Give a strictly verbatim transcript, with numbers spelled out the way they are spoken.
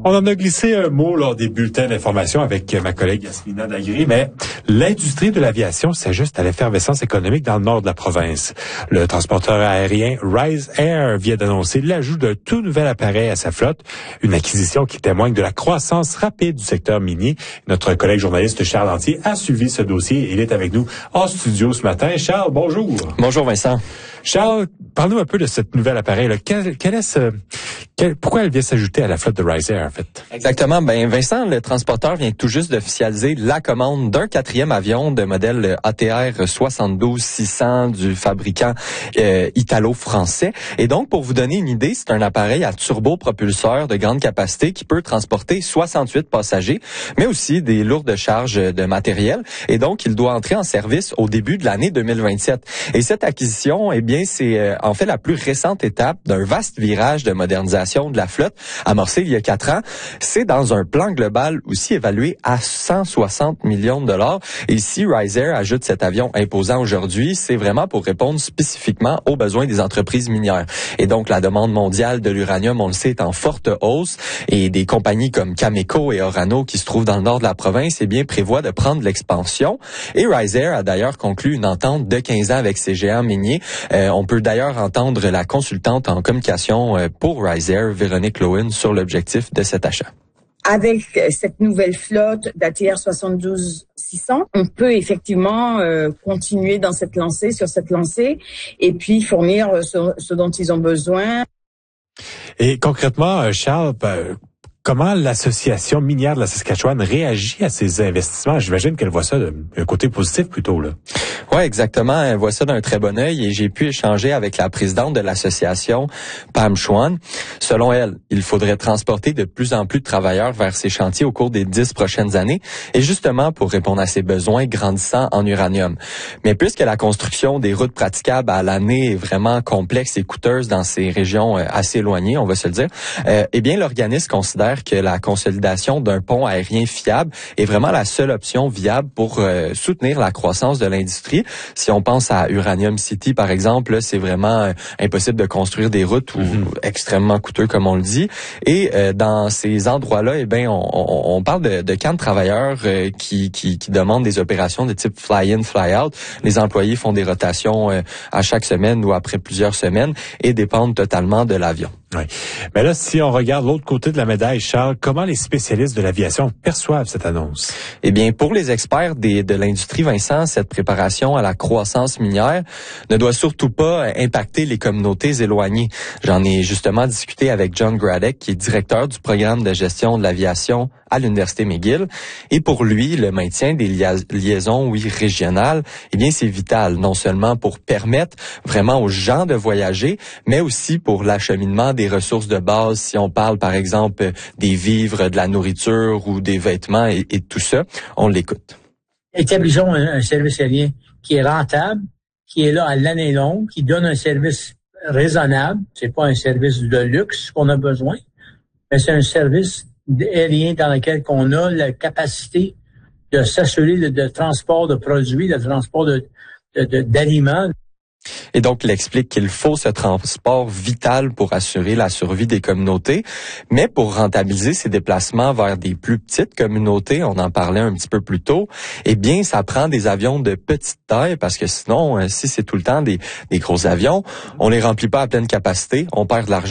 On en a glissé un mot lors des bulletins d'information avec ma collègue Yasmina Dagri, mais l'industrie de l'aviation s'ajuste à l'effervescence économique dans le nord de la province. Le transporteur aérien Rise Air vient d'annoncer l'ajout d'un tout nouvel appareil à sa flotte, une acquisition qui témoigne de la croissance rapide du secteur minier. Notre collègue journaliste Charles Lantier a suivi ce dossier et il est avec nous en studio ce matin. Charles, bonjour. Bonjour Vincent. Charles, parle-nous un peu de cette nouvelle appareil. Là. Quel, quel est ce, quel, pourquoi elle vient s'ajouter à la flotte de Rise Air, en fait? Exactement. Ben, Vincent, le transporteur vient tout juste d'officialiser la commande d'un quatrième avion de modèle A T R soixante-douze six cents du fabricant euh, italo-français. Et donc, pour vous donner une idée, c'est un appareil à turbopropulseur de grande capacité qui peut transporter soixante-huit passagers, mais aussi des lourdes charges de matériel. Et donc, il doit entrer en service au début de l'année deux mille vingt-sept. Et cette acquisition, eh bien, c'est euh, en fait la plus récente étape d'un vaste virage de modernisation de la flotte amorcé il y a quatre ans. C'est dans un plan global aussi évalué à cent soixante millions de dollars. Et si Rise Air ajoute cet avion imposant aujourd'hui, c'est vraiment pour répondre spécifiquement aux besoins des entreprises minières. Et donc, la demande mondiale de l'uranium, on le sait, est en forte hausse. Et des compagnies comme Cameco et Orano, qui se trouvent dans le nord de la province, eh bien, prévoient de prendre l'expansion. Et Rise Air a d'ailleurs conclu une entente de quinze ans avec ces géants miniers. Euh, on peut d'ailleurs entendre la consultante en communication euh, pour Rise Air, Véronique Lowen, sur l'objectif de cet achat. Avec cette nouvelle flotte d'A T R soixante-douze six cents, on peut effectivement euh, continuer dans cette lancée, sur cette lancée, et puis fournir ce, ce dont ils ont besoin. Et concrètement, Charles, ben, comment l'association minière de la Saskatchewan réagit à ces investissements? J'imagine qu'elle voit ça d'un côté positif plutôt, là. Oui, exactement. Elle voit ça d'un très bon œil et j'ai pu échanger avec la présidente de l'association, Pam Schwan. Selon elle, il faudrait transporter de plus en plus de travailleurs vers ces chantiers au cours des dix prochaines années et justement pour répondre à ces besoins grandissants en uranium. Mais puisque la construction des routes praticables à l'année est vraiment complexe et coûteuse dans ces régions assez éloignées, on va se le dire, euh, eh bien, l'organisme considère que la consolidation d'un pont aérien fiable est vraiment la seule option viable pour euh, soutenir la croissance de l'industrie. Si on pense à Uranium City, par exemple, c'est vraiment euh, impossible de construire des routes ou mm-hmm. extrêmement coûteux, comme on le dit. Et euh, dans ces endroits-là, eh ben, on, on, on parle de, de camps de travailleurs euh, qui, qui, qui demandent des opérations de type fly-in, fly-out. Les employés font des rotations euh, à chaque semaine ou après plusieurs semaines et dépendent totalement de l'avion. Oui. Mais là, si on regarde l'autre côté de la médaille, Charles, comment les spécialistes de l'aviation perçoivent cette annonce? Eh bien, pour les experts des, de l'industrie, Vincent, cette préparation à la croissance minière ne doit surtout pas impacter les communautés éloignées. J'en ai justement discuté avec John Gradek, qui est directeur du programme de gestion de l'aviation à l'Université McGill. Et pour lui, le maintien des lia- liaisons, oui, régionales, eh bien, c'est vital, non seulement pour permettre vraiment aux gens de voyager, mais aussi pour l'acheminement des ressources de base, si on parle, par exemple, des vivres, de la nourriture ou des vêtements et, et tout ça. On l'écoute. Établissons un, un service aérien qui est rentable, qui est là à l'année longue, qui donne un service raisonnable. C'est pas un service de luxe qu'on a besoin, mais c'est un service aérien dans lequel on a la capacité de s'assurer de, de transport de produits, de transport de, de, de, d'aliments. Et donc, il explique qu'il faut ce transport vital pour assurer la survie des communautés, mais pour rentabiliser ces déplacements vers des plus petites communautés, on en parlait un petit peu plus tôt, eh bien, ça prend des avions de petite taille parce que sinon, si c'est tout le temps des, des gros avions, on les remplit pas à pleine capacité, on perd de l'argent.